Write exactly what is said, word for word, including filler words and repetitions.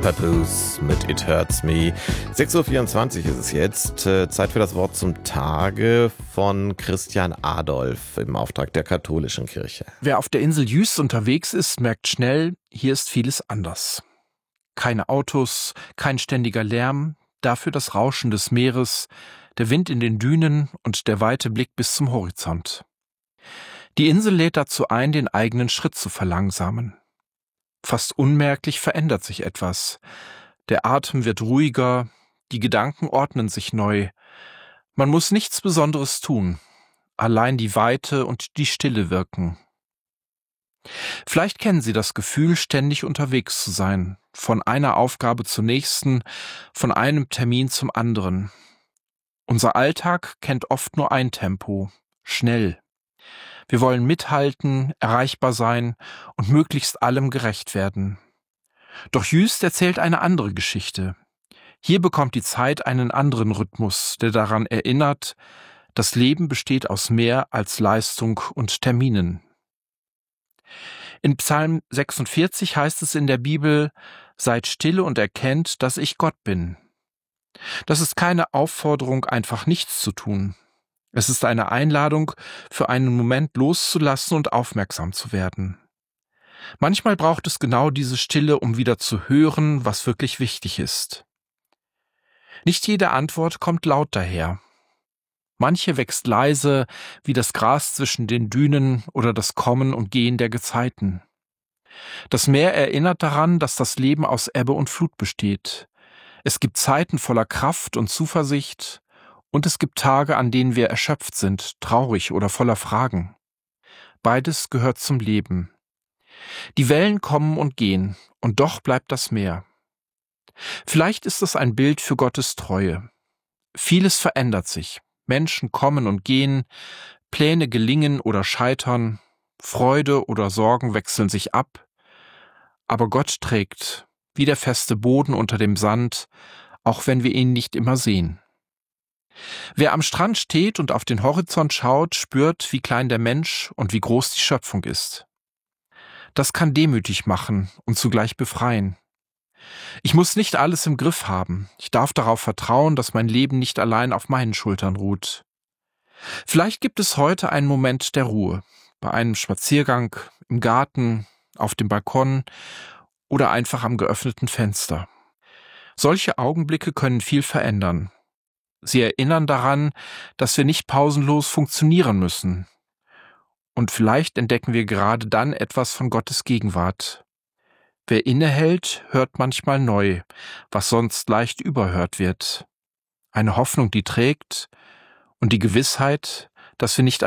Papoose mit It Hurts Me. sechs Uhr vierundzwanzig ist es jetzt. Zeit für das Wort zum Tage von Christian Adolf im Auftrag der katholischen Kirche. Wer auf der Insel Jüst unterwegs ist, merkt schnell, hier ist vieles anders. Keine Autos, kein ständiger Lärm, dafür das Rauschen des Meeres, der Wind in den Dünen und der weite Blick bis zum Horizont. Die Insel lädt dazu ein, den eigenen Schritt zu verlangsamen. Fast unmerklich verändert sich etwas. Der Atem wird ruhiger, die Gedanken ordnen sich neu. Man muss nichts Besonderes tun. Allein die Weite und die Stille wirken. Vielleicht kennen Sie das Gefühl, ständig unterwegs zu sein, von einer Aufgabe zur nächsten, von einem Termin zum anderen. Unser Alltag kennt oft nur ein Tempo, schnell. Wir wollen mithalten, erreichbar sein und möglichst allem gerecht werden. Doch Jüst erzählt eine andere Geschichte. Hier bekommt die Zeit einen anderen Rhythmus, der daran erinnert, das Leben besteht aus mehr als Leistung und Terminen. In Psalm sechsundvierzig heißt es in der Bibel: Seid stille und erkennt, dass ich Gott bin. Das ist keine Aufforderung, einfach nichts zu tun. Es ist eine Einladung, für einen Moment loszulassen und aufmerksam zu werden. Manchmal braucht es genau diese Stille, um wieder zu hören, was wirklich wichtig ist. Nicht jede Antwort kommt laut daher. Manche wächst leise, wie das Gras zwischen den Dünen oder das Kommen und Gehen der Gezeiten. Das Meer erinnert daran, dass das Leben aus Ebbe und Flut besteht. Es gibt Zeiten voller Kraft und Zuversicht, und es gibt Tage, an denen wir erschöpft sind, traurig oder voller Fragen. Beides gehört zum Leben. Die Wellen kommen und gehen, und doch bleibt das Meer. Vielleicht ist es ein Bild für Gottes Treue. Vieles verändert sich. Menschen kommen und gehen, Pläne gelingen oder scheitern, Freude oder Sorgen wechseln sich ab. Aber Gott trägt, wie der feste Boden unter dem Sand, auch wenn wir ihn nicht immer sehen. Wer am Strand steht und auf den Horizont schaut, spürt, wie klein der Mensch und wie groß die Schöpfung ist. Das kann demütig machen und zugleich befreien. Ich muss nicht alles im Griff haben. Ich darf darauf vertrauen, dass mein Leben nicht allein auf meinen Schultern ruht. Vielleicht gibt es heute einen Moment der Ruhe, bei einem Spaziergang, im Garten, auf dem Balkon oder einfach am geöffneten Fenster. Solche Augenblicke können viel verändern. Sie erinnern daran, dass wir nicht pausenlos funktionieren müssen. Und vielleicht entdecken wir gerade dann etwas von Gottes Gegenwart. Wer innehält, hört manchmal neu, was sonst leicht überhört wird. Eine Hoffnung, die trägt, und die Gewissheit, dass wir nicht